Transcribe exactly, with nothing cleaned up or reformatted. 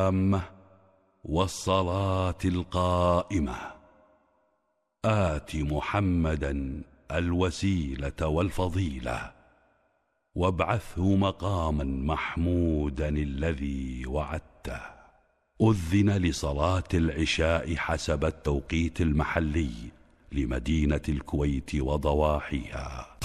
التامة والصلاة القائمة آت محمدا الوسيلة والفضيلة وابعثه مقاما محمودا الذي وعدته. أذن لصلاة العشاء حسب التوقيت المحلي لمدينة الكويت وضواحيها.